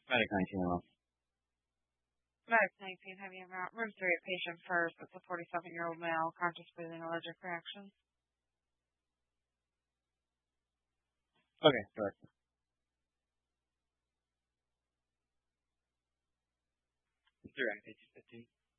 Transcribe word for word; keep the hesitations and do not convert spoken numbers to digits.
Medic nineteen hello. Medic nineteen, have you ever room three patient first? It's a forty-seven-year-old male, conscious breathing, allergic reactions. Okay, correct. Direct, eighteen fifteen.